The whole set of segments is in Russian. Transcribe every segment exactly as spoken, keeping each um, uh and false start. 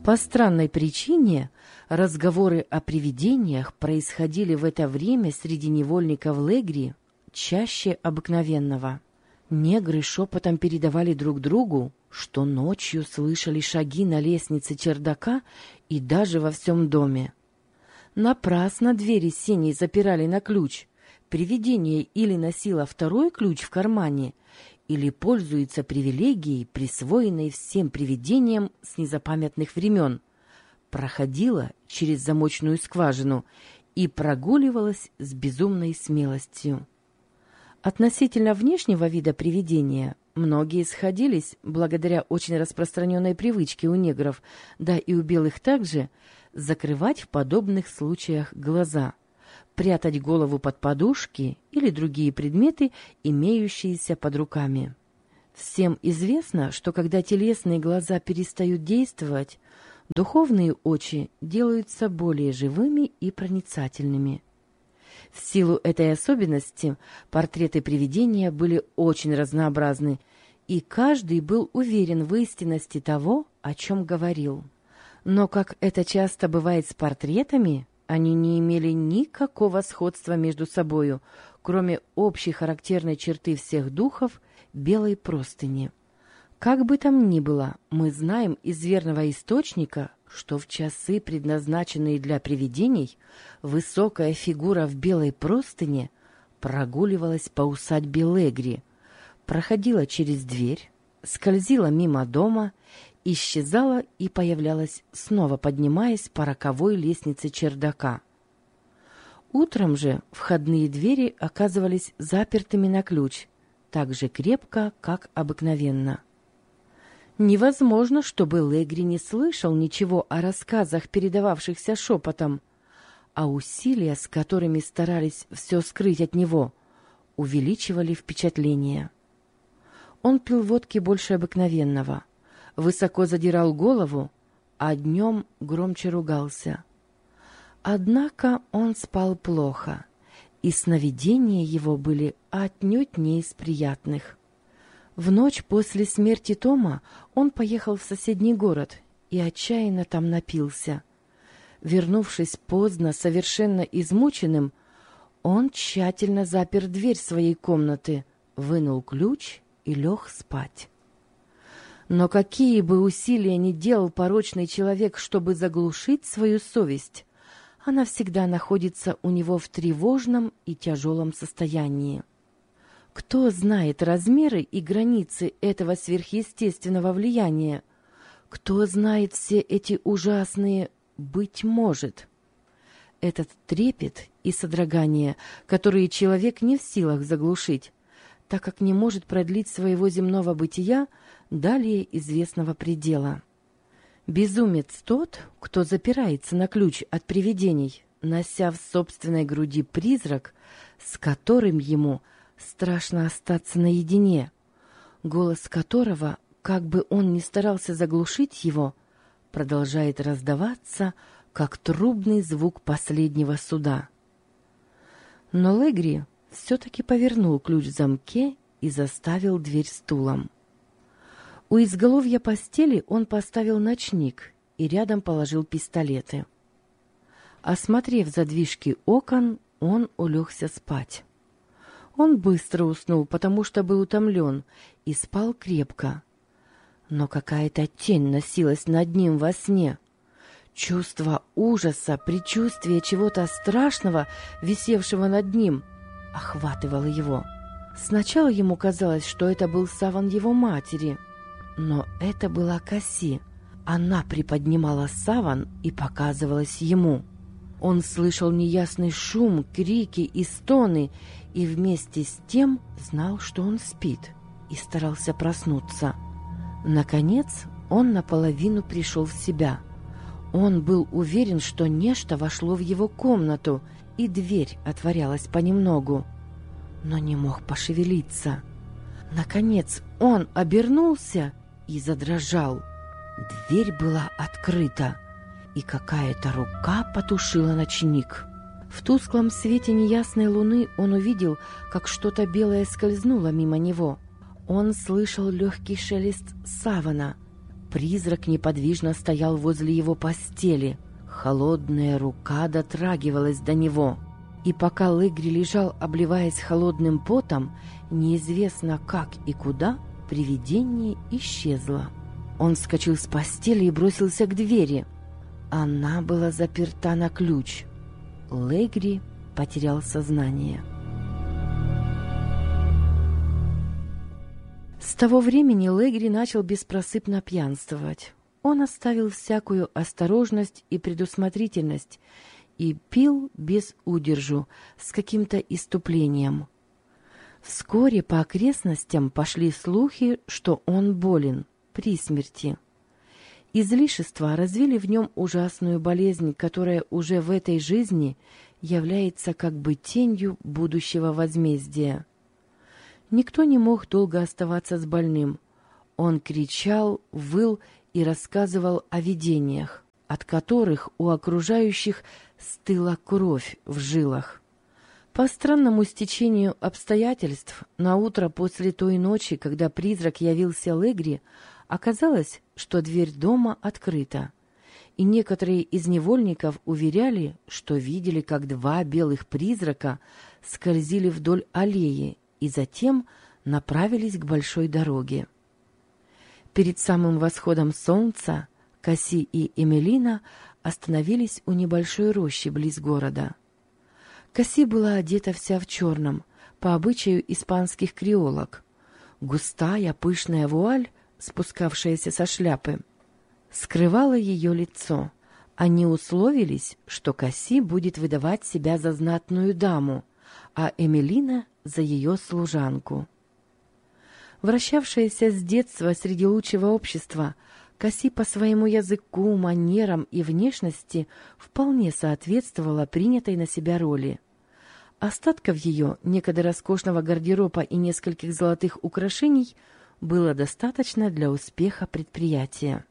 По странной причине разговоры о привидениях происходили в это время среди невольников Легри чаще обыкновенного. Негры шепотом передавали друг другу, что ночью слышали шаги на лестнице чердака и даже во всем доме. Напрасно двери сеней запирали на ключ. Привидение или носило второй ключ в кармане, или пользуется привилегией, присвоенной всем привидениям с незапамятных времен, проходила через замочную скважину и прогуливалась с безумной смелостью. Относительно внешнего вида привидения многие сходились, благодаря очень распространенной привычке у негров, да и у белых также, закрывать в подобных случаях глаза, прятать голову под подушки или другие предметы, имеющиеся под руками. Всем известно, что когда телесные глаза перестают действовать, духовные очи делаются более живыми и проницательными. В силу этой особенности портреты привидения были очень разнообразны, и каждый был уверен в истинности того, о чем говорил. Но, как это часто бывает с портретами, они не имели никакого сходства между собою, кроме общей характерной черты всех духов – белой простыни. Как бы там ни было, мы знаем из верного источника, что в часы, предназначенные для привидений, высокая фигура в белой простыне прогуливалась по усадьбе Легри, проходила через дверь, скользила мимо дома, исчезала и появлялась, снова поднимаясь по роковой лестнице чердака. Утром же входные двери оказывались запертыми на ключ, так же крепко, как обыкновенно. Невозможно, чтобы Легри не слышал ничего о рассказах, передававшихся шепотом, а усилия, с которыми старались все скрыть от него, увеличивали впечатление. Он пил водки больше обыкновенного, высоко задирал голову, а днем громче ругался. Однако он спал плохо, и сновидения его были отнюдь не из приятных. В ночь после смерти Тома он поехал в соседний город и отчаянно там напился. Вернувшись поздно, совершенно измученным, он тщательно запер дверь своей комнаты, вынул ключ и лег спать. Но какие бы усилия ни делал порочный человек, чтобы заглушить свою совесть, она всегда находится у него в тревожном и тяжелом состоянии. Кто знает размеры и границы этого сверхъестественного влияния? Кто знает все эти ужасные «быть может»? Этот трепет и содрогание, которые человек не в силах заглушить, так как не может продлить своего земного бытия далее известного предела. Безумец тот, кто запирается на ключ от привидений, нося в собственной груди призрак, с которым ему страшно остаться наедине, голос которого, как бы он ни старался заглушить его, продолжает раздаваться, как трубный звук последнего суда. Но Легри все-таки повернул ключ в замке и заставил дверь стулом. У изголовья постели он поставил ночник и рядом положил пистолеты. Осмотрев задвижки окон, он улегся спать. Он быстро уснул, потому что был утомлен, и спал крепко. Но какая-то тень носилась над ним во сне. Чувство ужаса, предчувствие чего-то страшного, висевшего над ним, охватывало его. Сначала ему казалось, что это был саван его матери, но это была Касси. Она приподнимала саван и показывалась ему. Он слышал неясный шум, крики и стоны, и вместе с тем знал, что он спит, и старался проснуться. Наконец он наполовину пришел в себя. Он был уверен, что нечто вошло в его комнату, и дверь отворялась понемногу, но не мог пошевелиться. Наконец он обернулся и задрожал. Дверь была открыта, и какая-то рука потушила ночник. В тусклом свете неясной луны он увидел, как что-то белое скользнуло мимо него. Он слышал легкий шелест савана. Призрак неподвижно стоял возле его постели. Холодная рука дотрагивалась до него. И пока Легри лежал, обливаясь холодным потом, неизвестно как и куда, привидение исчезло. Он вскочил с постели и бросился к двери. Она была заперта на ключ. Легри потерял сознание. С того времени Легри начал беспросыпно пьянствовать. Он оставил всякую осторожность и предусмотрительность и пил без удержу, с каким-то исступлением. Вскоре по окрестностям пошли слухи, что он болен, при смерти. Излишества развили в нем ужасную болезнь, которая уже в этой жизни является как бы тенью будущего возмездия. Никто не мог долго оставаться с больным. Он кричал, выл и рассказывал о видениях, от которых у окружающих стыла кровь в жилах. По странному стечению обстоятельств, наутро после той ночи, когда призрак явился Легри, оказалось, что дверь дома открыта, и некоторые из невольников уверяли, что видели, как два белых призрака скользили вдоль аллеи и затем направились к большой дороге. Перед самым восходом солнца Касси и Эмилина остановились у небольшой рощи близ города. Касси была одета вся в черном, по обычаю испанских креолок. Густая пышная вуаль, спускавшаяся со шляпы, скрывала ее лицо. Они условились, что Касси будет выдавать себя за знатную даму, а Эмилина — за ее служанку. Вращавшаяся с детства среди лучшего общества, Касси по своему языку, манерам и внешности вполне соответствовала принятой на себя роли. Остатков ее, некогда роскошного гардероба и нескольких золотых украшений было достаточно для успеха предприятия.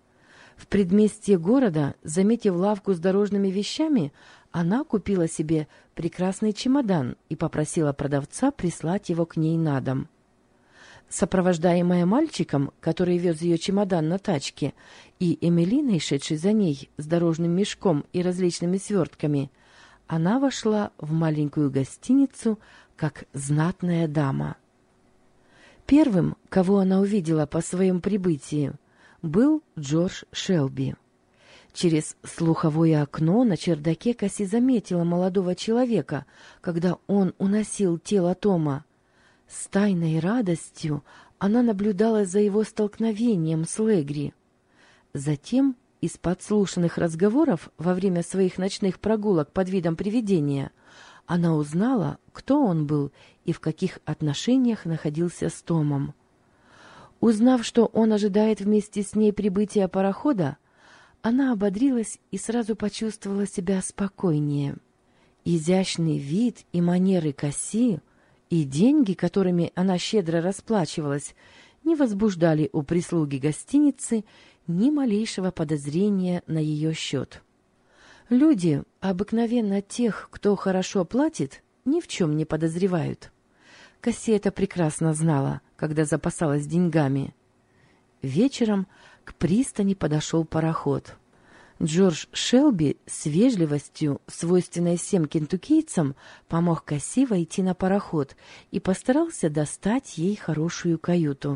В предместье города, заметив лавку с дорожными вещами, она купила себе прекрасный чемодан и попросила продавца прислать его к ней на дом. Сопровождаемая мальчиком, который вез ее чемодан на тачке, и Эмилиной, шедшей за ней с дорожным мешком и различными свертками, она вошла в маленькую гостиницу как знатная дама. Первым, кого она увидела по своему прибытии, был Джордж Шелби. Через слуховое окно на чердаке Касси заметила молодого человека, когда он уносил тело Тома. С тайной радостью она наблюдала за его столкновением с Легри. Затем из подслушанных разговоров во время своих ночных прогулок под видом привидения она узнала, кто он был и в каких отношениях находился с Томом. Узнав, что он ожидает вместе с ней прибытия парохода, она ободрилась и сразу почувствовала себя спокойнее. Изящный вид и манеры Касси и деньги, которыми она щедро расплачивалась, не возбуждали у прислуги гостиницы ни малейшего подозрения на ее счет. Люди, обыкновенно тех, кто хорошо платит, ни в чем не подозревают. Касси это прекрасно знала, когда запасалась деньгами. Вечером к пристани подошел пароход. Джордж Шелби с вежливостью, свойственной всем кентуккийцам, помог Касси войти на пароход и постарался достать ей хорошую каюту.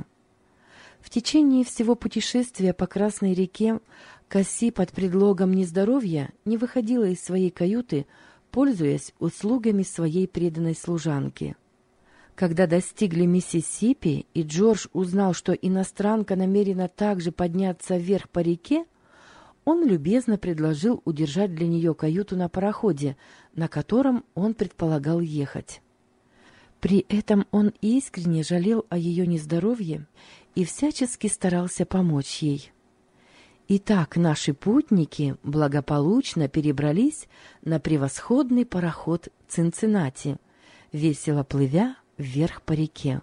В течение всего путешествия по Красной реке Касси под предлогом нездоровья не выходила из своей каюты, пользуясь услугами своей преданной служанки. Когда достигли Миссисипи, и Джордж узнал, что иностранка намерена также подняться вверх по реке, он любезно предложил удержать для нее каюту на пароходе, на котором он предполагал ехать. При этом он искренне жалел о ее нездоровье и всячески старался помочь ей. Итак, наши путники благополучно перебрались на превосходный пароход «Цинциннати», весело плывя вверх по реке.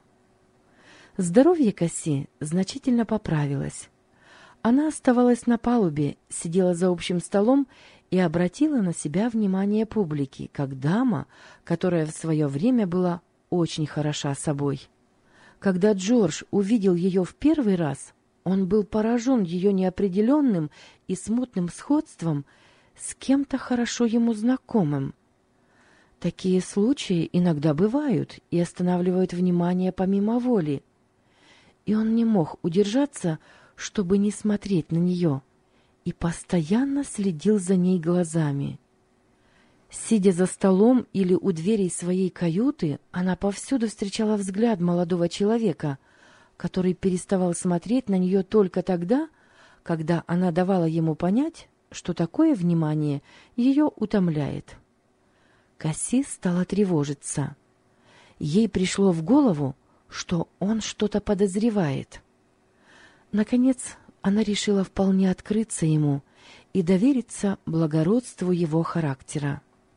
Здоровье Касси значительно поправилось. Она оставалась на палубе, сидела за общим столом и обратила на себя внимание публики, как дама, которая в свое время была очень хороша собой. Когда Джордж увидел ее в первый раз, Он был поражен ее неопределенным и смутным сходством с кем-то хорошо ему знакомым. Такие случаи иногда бывают и останавливают внимание помимо воли. И он не мог удержаться, чтобы не смотреть на нее, и постоянно следил за ней глазами. Сидя за столом или у дверей своей каюты, она повсюду встречала взгляд молодого человека, который переставал смотреть на нее только тогда, когда она давала ему понять, что такое внимание ее утомляет. Касси стала тревожиться. Ей пришло в голову, что он что-то подозревает. Наконец, она решила вполне открыться ему и довериться благородству его характера.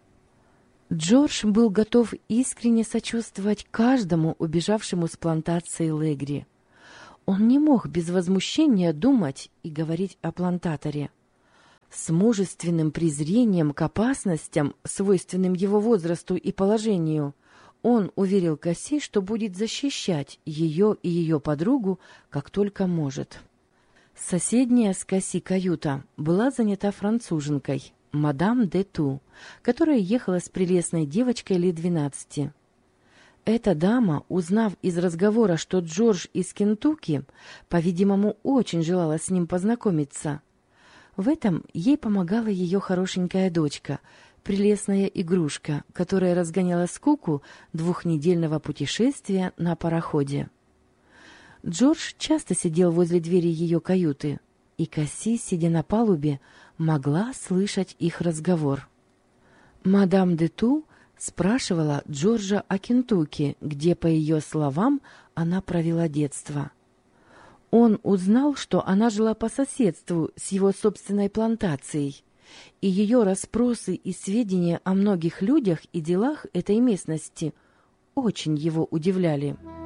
Джордж был готов искренне сочувствовать каждому убежавшему с плантации Легри. Он не мог без возмущения думать и говорить о плантаторе. С мужественным презрением к опасностям, свойственным его возрасту и положению, он уверил Касси, что будет защищать ее и ее подругу, как только может. Соседняя с Касси каюта была занята француженкой, мадам де Ту, которая ехала с прелестной девочкой лет двенадцати. Эта дама, узнав из разговора, что Джордж из Кентукки, по-видимому, очень желала с ним познакомиться. В этом ей помогала ее хорошенькая дочка, прелестная игрушка, которая разгоняла скуку двухнедельного путешествия на пароходе. Джордж часто сидел возле двери ее каюты, и Касси, сидя на палубе, могла слышать их разговор. Мадам де Ту спрашивала Джорджа о Кентукки, где, по ее словам, она провела детство. Он узнал, что она жила по соседству с его собственной плантацией, и ее расспросы и сведения о многих людях и делах этой местности очень его удивляли.